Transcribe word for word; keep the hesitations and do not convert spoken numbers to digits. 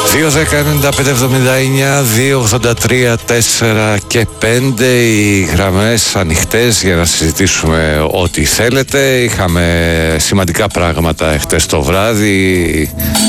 δύο δέκα ενενήντα πέντε εβδομήντα εννιά, δύο ογδόντα τρία τέσσερα και πέντε οι γραμμές ανοιχτές για να συζητήσουμε ό,τι θέλετε. Είχαμε σημαντικά πράγματα εχθές το βράδυ.